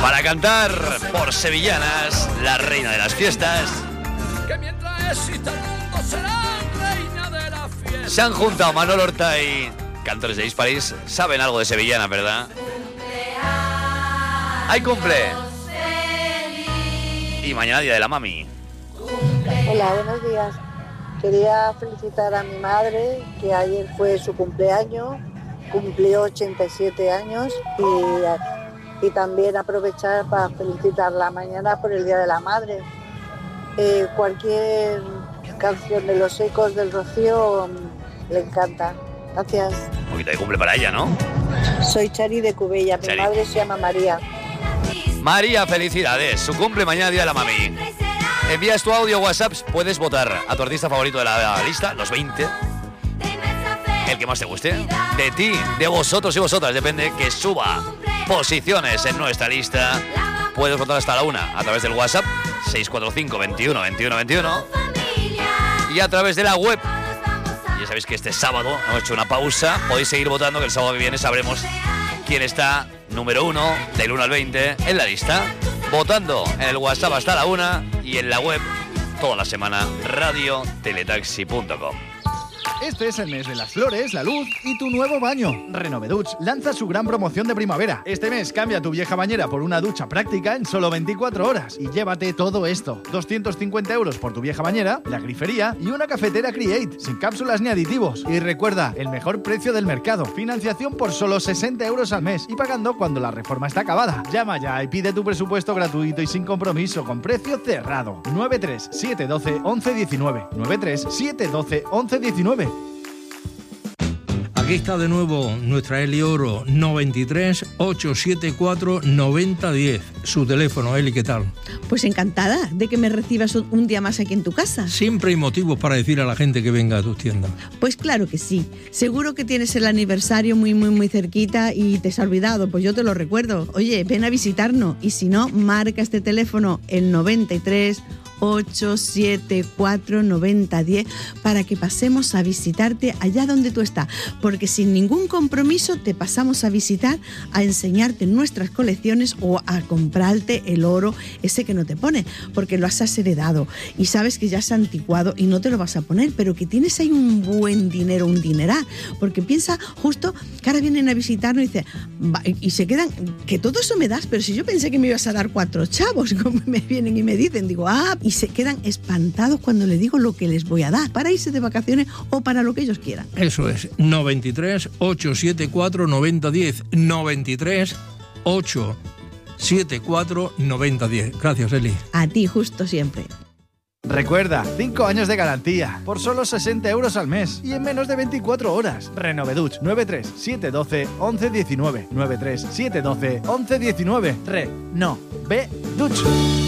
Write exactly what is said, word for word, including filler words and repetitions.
Para cantar por sevillanas, la reina de las fiestas. Que mientras exista el mundo será reina de la fiesta. Se han juntado Manolo Horta y cantores de Hispalis. Saben algo de sevillanas, ¿verdad? ¡Hay cumple! Y mañana día de la mami. Hola, buenos días. Quería felicitar a mi madre, que ayer fue su cumpleaños, cumplió ochenta y siete años, y, y también aprovechar para felicitarla mañana por el Día de la Madre. Eh, cualquier canción de Los Ecos del Rocío mm, le encanta. Gracias. Un poquito de cumple para ella, ¿no? Soy Chari de Cubella, mi Chari. madre se llama María. María, felicidades. Su cumple mañana día de la mami. Envías tu audio WhatsApp, puedes votar a tu artista favorito de la lista, los veinte. El que más te guste. De ti, de vosotros y vosotras, depende que suba posiciones en nuestra lista. Puedes votar hasta la una a través del WhatsApp seis cuatro cinco, veintiuno, veintiuno, veintiuno y a través de la web. Ya sabéis que este sábado hemos hecho una pausa. Podéis seguir votando, que el sábado que viene sabremos quién está número uno del uno al veinte en la lista. Votando en el WhatsApp hasta la una y en la web toda la semana radio teletaxi punto com. Este es el mes de las flores, la luz y tu nuevo baño. Renoveduch lanza su gran promoción de primavera. Este mes cambia tu vieja bañera por una ducha práctica en solo veinticuatro horas y llévate todo esto. doscientos cincuenta euros por tu vieja bañera, la grifería y una cafetera Create, sin cápsulas ni aditivos. Y recuerda, el mejor precio del mercado. Financiación por solo sesenta euros al mes y pagando cuando la reforma está acabada. Llama ya y pide tu presupuesto gratuito y sin compromiso con precio cerrado. nueve tres siete uno dos, once diecinueve. nueve tres siete uno dos, once diecinueve. Aquí está de nuevo nuestra Eli Oro, noventa y tres, ochocientos setenta y cuatro, noventa diez. Su teléfono, Eli, ¿qué tal? Pues encantada de que me recibas un día más aquí en tu casa. Siempre hay motivos para decir a la gente que venga a tus tiendas. Pues claro que sí. Seguro que tienes el aniversario muy, muy, muy cerquita y te has olvidado. Pues yo te lo recuerdo. Oye, ven a visitarnos. Y si no, marca este teléfono, el noventa y tres, ochocientos setenta y cuatro, noventa diez, para que pasemos a visitarte allá donde tú estás, porque sin ningún compromiso te pasamos a visitar, a enseñarte nuestras colecciones o a comprarte el oro ese que no te pone, porque lo has heredado y sabes que ya es anticuado y no te lo vas a poner, pero que tienes ahí un buen dinero, un dineral, porque piensa justo que ahora vienen a visitarnos y, dice, y se quedan, que todo eso me das, pero si yo pensé que me ibas a dar cuatro chavos, como me vienen y me dicen, digo, ah, y se quedan espantados cuando les digo lo que les voy a dar, para irse de vacaciones o para lo que ellos quieran. Eso es, noventa y tres, ochocientos setenta y cuatro, noventa diez, noventa y tres, ochocientos setenta y cuatro, noventa diez. Gracias, Eli. A ti, justo siempre. Recuerda, cinco años de garantía, por solo sesenta euros al mes y en menos de veinticuatro horas. Renoveduch, nueve tres siete uno dos, once diecinueve. nueve tres siete uno dos, once diecinueve. Re, no, ve, Duch.